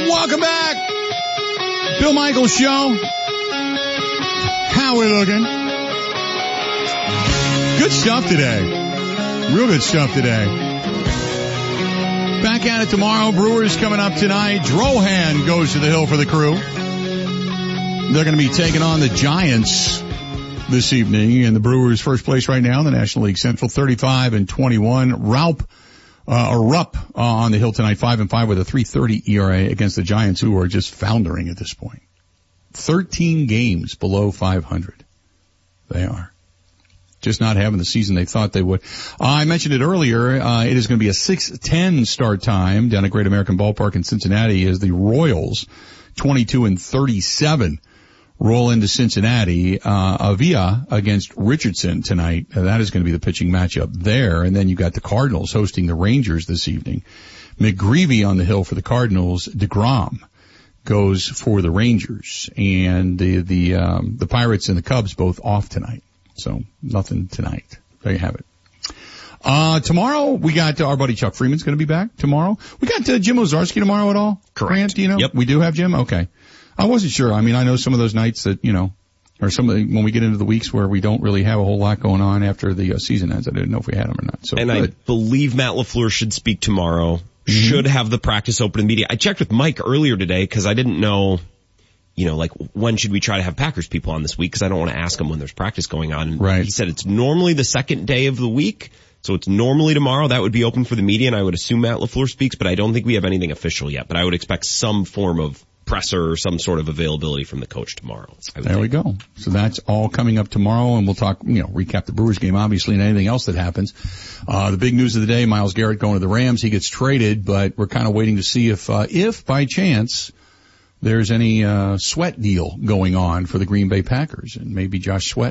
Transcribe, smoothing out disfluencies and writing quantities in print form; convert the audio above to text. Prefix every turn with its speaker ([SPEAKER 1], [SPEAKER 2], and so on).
[SPEAKER 1] Welcome back. Bill Michaels Show. How we looking? Good stuff today. Real good stuff today. Back at it tomorrow. Brewers coming up tonight. Drohan goes to the Hill for the Crew. They're going to be taking on the Giants this evening. And the Brewers first place right now in the National League Central, 35-21. Rupp on the Hill tonight, 5-5 with a 3.30 ERA against the Giants, who are just foundering at this point. 13 games below 500. They are. Just not having the season they thought they would. I mentioned it earlier. It is going to be a 6:10 start time down at Great American Ballpark in Cincinnati as the Royals, 22-37, roll into Cincinnati. Avila against Richardson tonight. That is going to be the pitching matchup there. And then you got the Cardinals hosting the Rangers this evening. McGreevy on the Hill for the Cardinals. DeGrom goes for the Rangers. And the Pirates and the Cubs both off tonight. So nothing tonight. There you have it. Tomorrow we got our buddy Chuck Freeman's going to be back tomorrow. We got Jim Ozarski tomorrow at all?
[SPEAKER 2] Correct.
[SPEAKER 1] Grant, do you know?
[SPEAKER 2] Yep.
[SPEAKER 1] We do have Jim? Okay. I wasn't sure. I mean, I know some of those nights that, or when we get into the weeks where we don't really have a whole lot going on after the season ends. I didn't know if we had him or not. So,
[SPEAKER 2] and
[SPEAKER 1] good.
[SPEAKER 2] I believe Matt LaFleur should speak tomorrow. Mm-hmm. Should have the practice open in media. I checked with Mike earlier today because I didn't know, when should we try to have Packers people on this week? Because I don't want to ask him when there's practice going on. And
[SPEAKER 1] right.
[SPEAKER 2] He said it's normally the second day of the week. So it's normally tomorrow. That would be open for the media, and I would assume Matt LaFleur speaks, but I don't think we have anything official yet. But I would expect some form of presser or some sort of availability from the coach tomorrow.
[SPEAKER 1] There we go. So that's all coming up tomorrow, and we'll talk, recap the Brewers game, obviously, and anything else that happens. The big news of the day, Myles Garrett going to the Rams. He gets traded, but we're kind of waiting to see if by chance there's any Sweat deal going on for the Green Bay Packers, and maybe Josh Sweat